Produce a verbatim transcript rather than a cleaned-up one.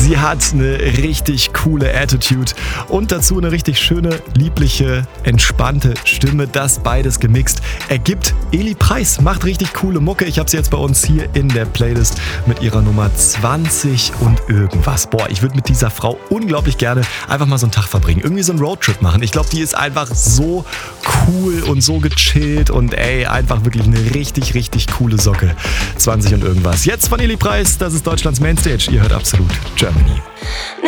Sie hat eine richtig coole Attitude und dazu eine richtig schöne, liebliche, entspannte Stimme. Das beides gemixt ergibt Eli Preis. Macht richtig coole Mucke. Ich habe sie jetzt bei uns hier in der Playlist mit ihrer Nummer zwanzig und irgendwas. Boah, ich würde mit dieser Frau unglaublich gerne einfach mal so einen Tag verbringen. Irgendwie so einen Roadtrip machen. Ich glaube, die ist einfach so cool und so gechillt und ey, einfach wirklich eine richtig, richtig coole Socke. zwanzig und irgendwas. Jetzt von Eli Preis, das ist Deutschlands Mainstage. Ihr hört absolut Germany.